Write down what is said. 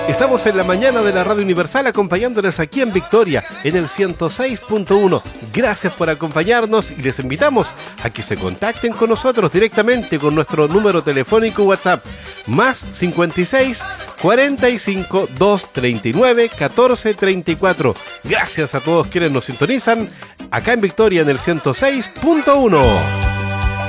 Estamos en la mañana de la Radio Universal acompañándoles aquí en Victoria, en el 106.1. Gracias por acompañarnos y les invitamos a que se contacten con nosotros directamente con nuestro número telefónico WhatsApp, más 56 45 239 14 34. Gracias a todos quienes nos sintonizan acá en Victoria en el 106.1.